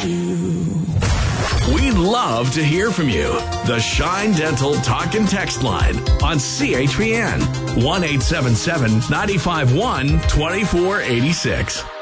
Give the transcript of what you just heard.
you. We'd love to hear from you. The Shine Dental Talk and Text line on CHPN 1-877-951-2486.